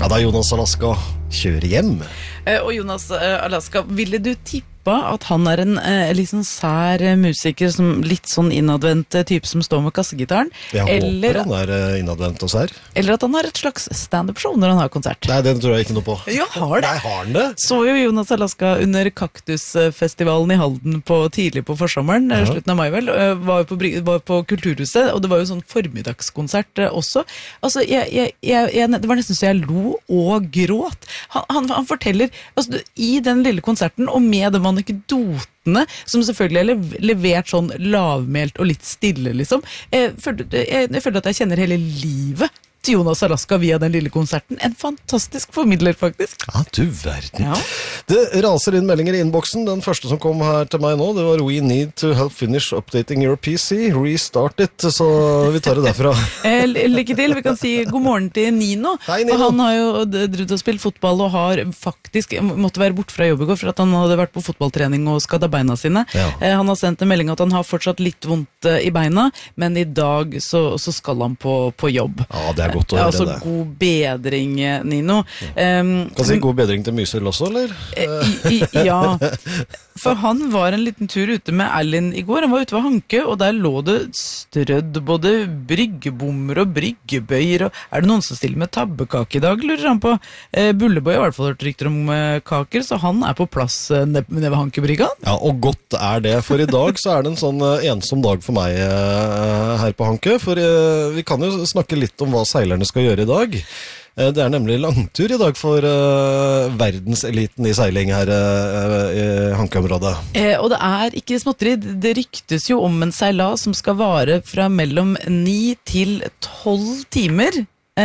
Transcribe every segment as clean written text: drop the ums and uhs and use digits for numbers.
Ja, da Jonas Alaska kjører hjem. Og Jonas Alaska, ville du tippe at han en litt sånn sær musiker, som litt sånn innadvendt type som står med kassegitaren? Jeg håper han innadvendt og sær. Eller at han har et slags stand-up-show når han har konsert? Nei, det tror jeg ikke noe på. Ja, har det? Nei, har han det? Så jo Jonas Alaska under Kaktusfestivalen i Halden tidlig på forsommeren, slutten av mai vel, var på Kulturhuset, og det var jo sånn formiddagskonsert også. Altså, det var nesten så jeg lo og gråt. Han forteller, altså, i den lille konserten, og med de anekdotene, som selvfølgelig er levert sånn lavmælt og litt stille, liksom. Jeg føler at jeg kjenner hele livet til Jonas Alaska via den lille konserten. En fantastisk formidler, faktisk. Ja, du verden. Ja. Det raser inn meldinger i innboksen. Den første som kom her til meg nå, det var «We need to help finish updating your PC. Restart it». Så vi tar det derfra. Lykke til. Vi kan si god morgen til Nino. Hei, Nino. For han har jo drevet og spilt fotball og har faktisk måtte være bort fra jobb i går for at han hadde vært på fotballtrening og skadet beina sine. Ja. Han har sendt en melding at han har fortsatt litt vondt i beina, men i dag så skal han på jobb. Ja, det godt å høre det. God bedring, Nino. Kan si god bedring til Mysel også, eller? Ja, for han var en liten tur ute med Erlend i går. Han var ute ved Hanke, og der lå det strødd både bryggebommer og bryggebøyer. Og er det noen som stiller med tabbekake i dag, lurer han på? Bulleboy har i hvert fall hørt rykter om kaker, så han er på plass nede ved Hankebryggan. Ja, og godt er det, for i dag så er det en sånn ensom dag for meg her på Hanke, for vi kan jo snakke litt om hva seilerne skal gjøre i dag. Det er nemlig langtur i dag for verdenseliten i seiling her i Hankeområdet. Og det er ikke småtteri. Det ryktes jo om en seilas som skal vare fra mellom 9 til 12 timer.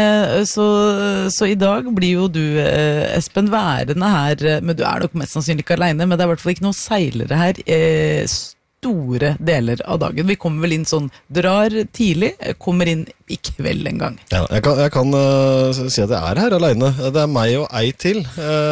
Så i dag blir jo du, Espen, værende her, men du er nok mest sannsynlig ikke alene, men det er i hvert fall ikke noen seilere her store deler av dagen. Vi kommer vel inn sånn, drar tidlig, kommer inn i kveld en gang. Ja, jeg kan si at jeg er her alene. Det er meg og ei til.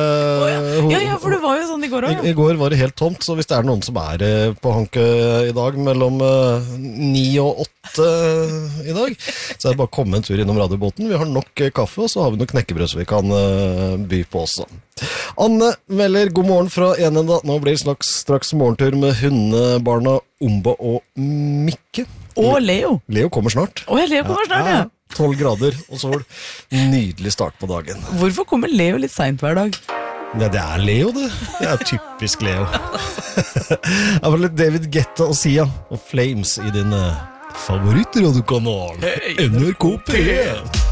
Ja, for det var jo sånn i går også. I går var det helt tomt, så hvis det er noen som er på Hanke i dag, mellom 9 og 8 i dag, så er det bare å komme en tur innom radiobåten. Vi har nok kaffe, og så har vi noe knekkebrød som vi kan by på også. Anne melder god morgen fra Enenda. Nå blir det straks morgentur med hundebarna Omba og Mikke. Og Leo. Leo kommer snart. Leo kommer snart, ja. 12 grader og sol. Nydelig start på dagen. Hvorfor kommer Leo litt sent hver dag? Ja, det er Leo, det. Det er typisk Leo. Jeg var litt David Guetta og Sia og Flames i din favorittradiokanal NRK P1.